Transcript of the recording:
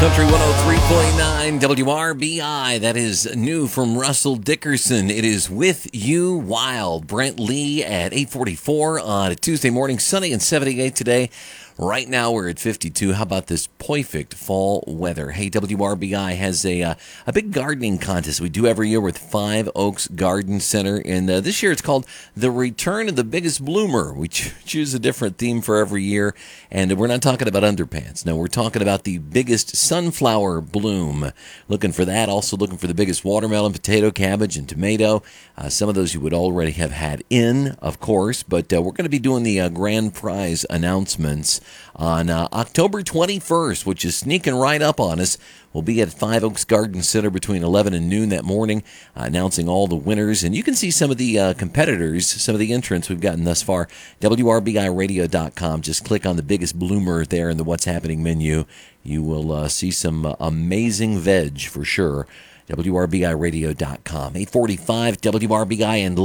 Country 103.9 WRBI. That is new from Russell Dickerson. It is With You Wild. Brent Lee at 8:44 on a Tuesday morning. Sunny and 78 today. Right now we're at 52. How about this perfect fall weather? Hey, WRBI has a big gardening contest we do every year with Five Oaks Garden Center. And this year it's called The Return of the Biggest Bloomer. We choose a different theme for every year. And we're not talking about underpants. No, we're talking about the biggest sunflower bloom. Looking for that. Also looking for the biggest watermelon, potato, cabbage, and tomato. Some of those you would already have had in, of course. But we're going to be doing the grand prize announcements on October 21st, which is sneaking right up on us. We'll be at Five Oaks Garden Center between 11 and noon that morning, announcing all the winners. And you can see some of the competitors, some of the entrants we've gotten thus far. WRBIRadio.com. Just click on the biggest bloomer there in the What's Happening menu. You will see some amazing veg for sure. WRBIRadio.com. 8:45 WRBI and